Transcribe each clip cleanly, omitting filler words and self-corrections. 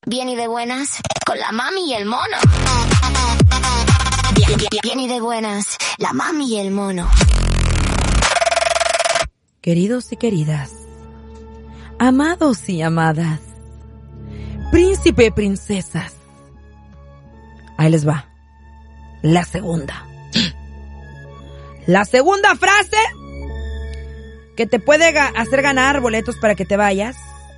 Bien y de buenas, con la mami y el mono. Bien y de buenas, la mami y el mono. Queridos y queridas, amados y amadas, príncipe y princesas, ahí les va, la segunda. La segunda frase que te puede hacer ganar boletos para que te vayas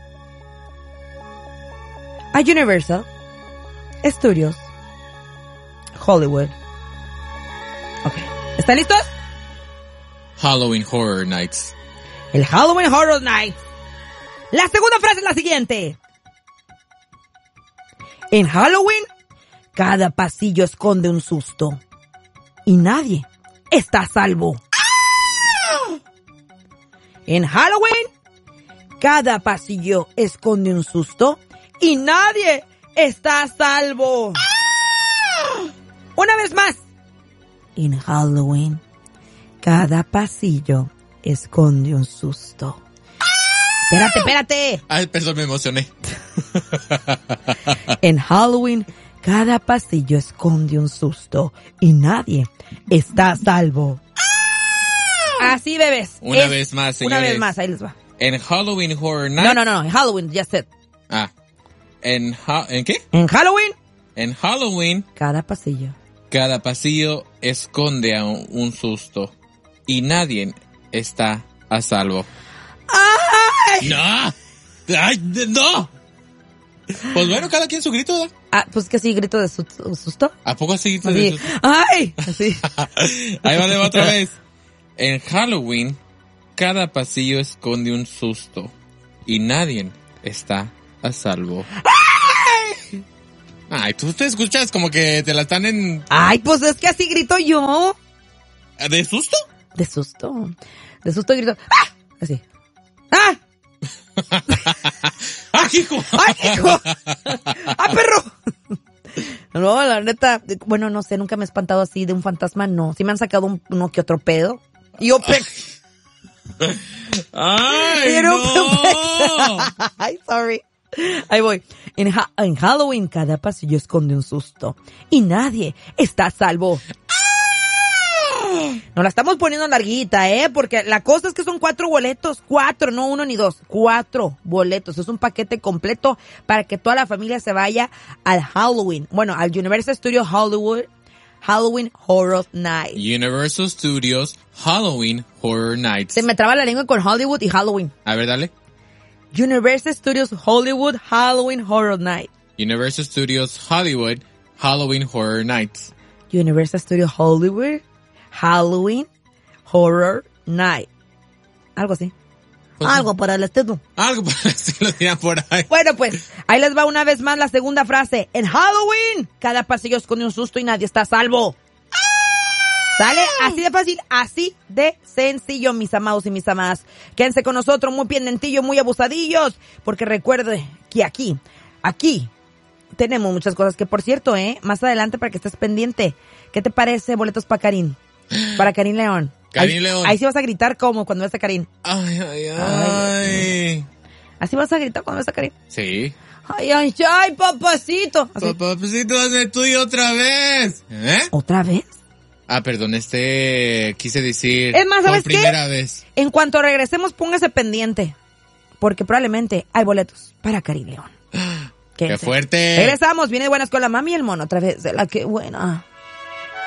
a Universal Studios Hollywood. Ok, ¿están listos? Halloween Horror Nights. El Halloween Horror Nights. La segunda frase es la siguiente. En Halloween, cada pasillo esconde un susto y nadie está a salvo. En Halloween, cada pasillo esconde un susto y nadie está a salvo. Una vez más. En Halloween, cada pasillo esconde un susto. Espérate. Ay, perdón, me emocioné. En Halloween, cada pasillo esconde un susto y nadie está a salvo. Así, bebés. Una vez más, señores. Una vez más, ahí les va. En Halloween Horror Nights. No, en Halloween, ya sé. Ah. ¿En qué? En Halloween. En Halloween. Cada pasillo esconde a un susto y nadie está a salvo. ¡Ay! ¡No! ¡Ay, no! Pues bueno, cada quien su grito, ¿verdad? Ah, pues que sí, grito de susto. ¿A poco así grito Así. de susto? ¡Ay! Así. Ahí va otra vez. En Halloween, cada pasillo esconde un susto y nadie está a salvo. Ay, tú te escuchas como que te la están en... Ay, pues es que así grito yo. ¿De susto? De susto. De susto grito. ¡Ah! Así. ¡Ah! ¡Ay, hijo! ¡Ay, hijo! ¡Ah, perro! No, la neta, bueno, no sé, nunca me he espantado así de un fantasma, no. Sí me han sacado uno que otro pedo. Y yo ¡Ay, no! Ay, sorry. Ahí voy. En Halloween cada pasillo esconde un susto y nadie está a salvo. Nos la estamos poniendo larguita, porque la cosa es que son 4 boletos. 4, no 1 ni 2. 4 boletos. Es un paquete completo para que toda la familia se vaya al Halloween. Bueno, al Universal Studios Hollywood Halloween Horror Night. Universal Studios Halloween Horror Nights. Se me traba la lengua con Hollywood y Halloween. A ver, dale. Universal Studios Hollywood Halloween Horror Night. Universal Studios Hollywood Halloween Horror Nights. Universal Studios Hollywood Halloween Horror Night. Algo así. Pues algo para el estilo. Algo para el estilo dirán por ahí. Bueno, pues, ahí les va una vez más la segunda frase. En Halloween, cada pasillo esconde un susto y nadie está a salvo. ¿Sale? Así de fácil, así de sencillo, mis amados y mis amadas. Quédense con nosotros, muy pendentillos, muy abusadillos, porque recuerde que aquí tenemos muchas cosas que, por cierto, más adelante para que estés pendiente. ¿Qué te parece boletos para Karin? Para Karin León. León. Ahí sí vas a gritar como cuando ves a Karin. Ay. ¿Así vas a gritar cuando ves a Karin? Sí. Ay, papacito. Así. Papacito, hazme tuyo otra vez. ¿Otra vez? Ah, perdón, quise decir es más, ¿sabes por primera vez. En cuanto regresemos, póngase pendiente, porque probablemente hay boletos para Karin León. ¡Qué fuerte! Regresamos, viene buenas con la mami y el mono, otra vez de la que buena.